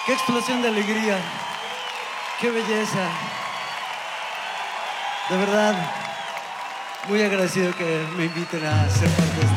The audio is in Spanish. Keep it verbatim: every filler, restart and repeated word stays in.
Qué explosión de alegría. Qué belleza. De verdad, muy agradecido que me inviten a ser parte de esta